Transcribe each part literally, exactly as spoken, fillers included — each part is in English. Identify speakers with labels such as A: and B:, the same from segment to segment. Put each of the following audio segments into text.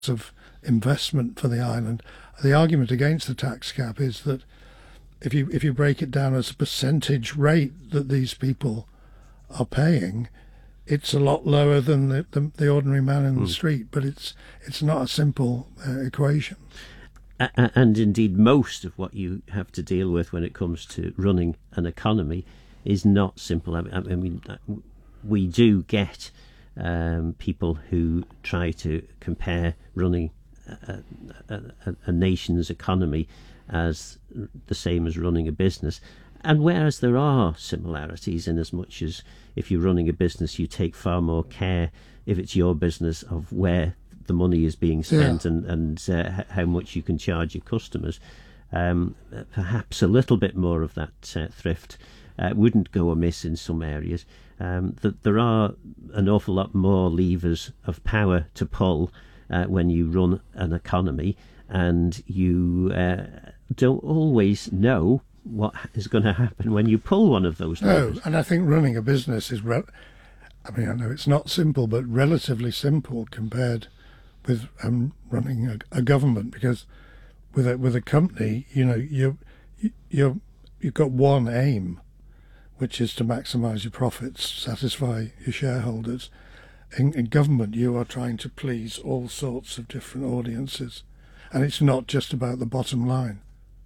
A: of investment for the island. The argument against the tax cap is that if you if you break it down as a percentage rate that these people are paying, it's a lot lower than the, the, the ordinary man in the mm. street. But it's it's not a simple uh, equation.
B: And indeed, most of what you have to deal with when it comes to running an economy is not simple. I mean, we do get um, people who try to compare running a, a, a nation's economy as the same as running a business. And whereas there are similarities in as much as if you're running a business, you take far more care, if it's your business, of where the money is being spent yeah. and, and uh, how much you can charge your customers. Um, perhaps a little bit more of that uh, thrift uh, wouldn't go amiss in some areas. Um, that there are an awful lot more levers of power to pull uh, when you run an economy, and you uh, don't always know what is going to happen when you pull one of those levers.
A: No, and I think running a business is, re- I mean, I know it's not simple, but relatively simple compared with um, running a, a government, because with a with a company, you know, you you you've got one aim, which is to maximise your profits, satisfy your shareholders. In, in government, you are trying to please all sorts of different audiences, and it's not just about the bottom line.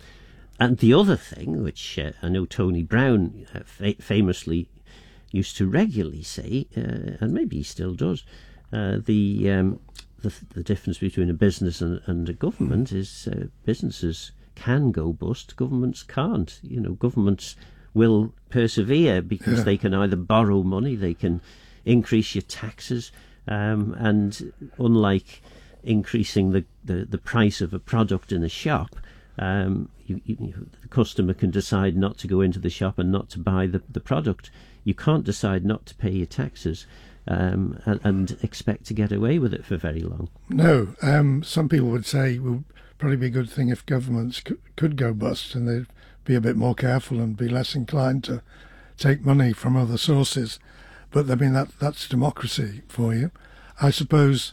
B: And the other thing, which uh, I know Tony Brown uh, fa- famously used to regularly say, uh, and maybe he still does, uh, the um, The, the difference between a business and, and a government is uh, businesses can go bust, governments can't. You know, governments will persevere because yeah. they can either borrow money, they can increase your taxes, um, and unlike increasing the, the, the price of a product in a shop, um, you, you, the customer can decide not to go into the shop and not to buy the, the product. You can't decide not to pay your taxes. Um, and, and expect to get away with it for very long.
A: No, um, some people would say it would probably be a good thing if governments c- could go bust, and they'd be a bit more careful and be less inclined to take money from other sources. But I mean, that that's democracy for you. I suppose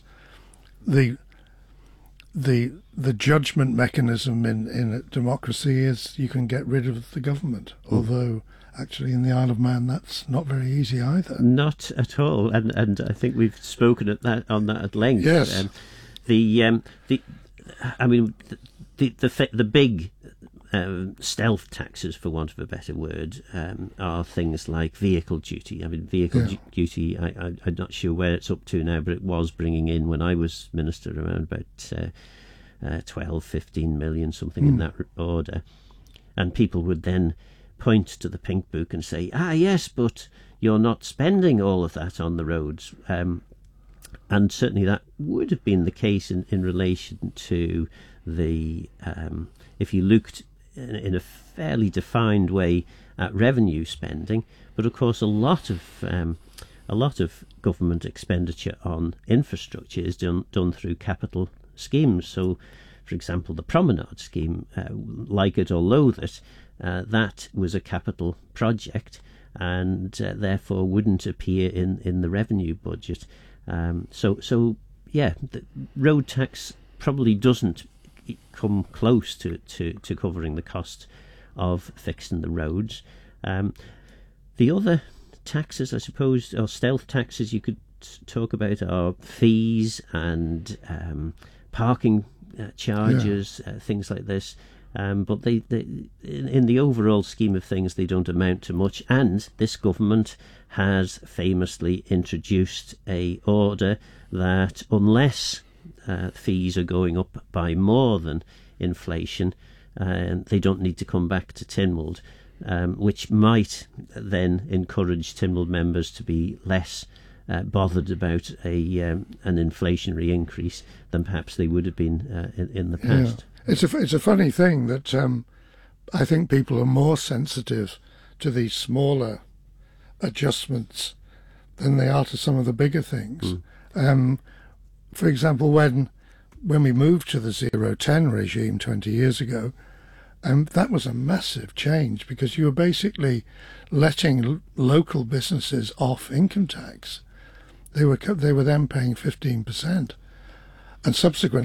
A: the the the judgment mechanism in, in a democracy is you can get rid of the government, mm. although actually, in the Isle of Man, that's not very easy either.
B: Not at all, and and I think we've spoken at that on that at length.
A: Yes.
B: Um, the um, the, I mean, the the the big um, stealth taxes, for want of a better word, um, are things like vehicle duty. I mean, vehicle
A: yeah.
B: du- duty. I, I I'm not sure where it's up to now, but it was bringing in when I was minister around about uh, uh, twelve, fifteen million, something mm. in that order, and people would then point to the Pink Book and say, ah, yes, but you're not spending all of that on the roads. Um, and certainly that would have been the case in, in relation to the, um, if you looked in, in a fairly defined way at revenue spending, but of course a lot of um, a lot of government expenditure on infrastructure is done, done through capital schemes. So, for example, the Promenade scheme, uh, like it or loathe it, Uh, that was a capital project, and uh, therefore wouldn't appear in, in the revenue budget. Um, so, so yeah, the road tax probably doesn't come close to, to, to covering the cost of fixing the roads. Um, the other taxes, I suppose, or stealth taxes you could talk about, are fees and um, parking uh, charges, yeah. uh, things like this. Um, but they, they in, in the overall scheme of things, they don't amount to much. And this government has famously introduced a order that unless uh, fees are going up by more than inflation, uh, they don't need to come back to Tynwald, um, which might then encourage Tynwald members to be less uh, bothered about a um, an inflationary increase than perhaps they would have been uh, in, in the past.
A: Yeah. It's a, it's a funny thing that um, I think people are more sensitive to these smaller adjustments than they are to some of the bigger things. Mm. Um, for example, when when we moved to the zero ten regime twenty years ago, um, that was a massive change because you were basically letting l- local businesses off income tax. They were they were then paying fifteen percent. and subsequently